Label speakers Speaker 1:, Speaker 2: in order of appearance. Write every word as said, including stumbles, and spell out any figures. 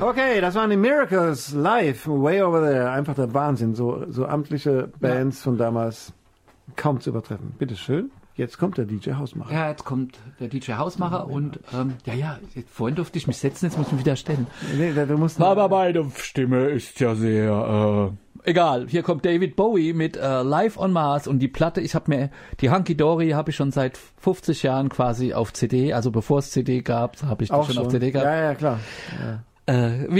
Speaker 1: Okay, das waren die Miracles live, way over there. Einfach der Wahnsinn. So, so amtliche Bands ja. von damals kaum zu übertreffen. Bitteschön. Jetzt kommt der D J Hausmacher.
Speaker 2: Ja, jetzt kommt der D J Hausmacher ja, und ähm, ja, ja, vorhin durfte ich mich setzen, jetzt muss ich mich wieder stellen.
Speaker 1: Nee, du musst
Speaker 2: aber meine Stimme ist ja sehr, äh, egal. Hier kommt David Bowie mit äh, Live on Mars und die Platte, ich habe mir, die Hunky Dory habe ich schon seit fünfzig Jahren quasi auf C D, also bevor es C D gab, habe ich die
Speaker 1: auch
Speaker 2: schon,
Speaker 1: schon
Speaker 2: auf C D gehabt.
Speaker 1: Ja, ja, klar. Ja.
Speaker 2: Äh, wie